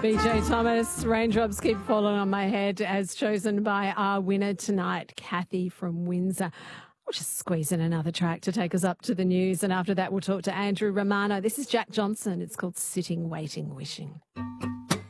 BJ Thomas, raindrops keep falling on my head, as chosen by our winner tonight, Kathy from Windsor. We'll just squeeze in another track to take us up to the news, and after that we'll talk to Andrew Romano. This is Jack Johnson. It's called Sitting, Waiting, Wishing.